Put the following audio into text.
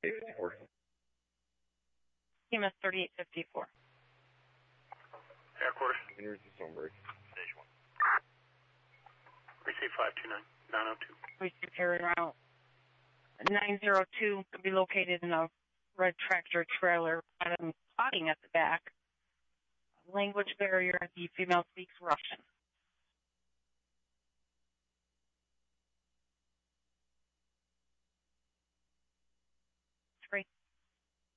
EMS 3854. Headquarters. Here's the Stoneberg. Station 1. Receive 529, 902. Receive area route 902 could be located in a red tractor trailer, plotting at the back. Language barrier, the female speaks Russian.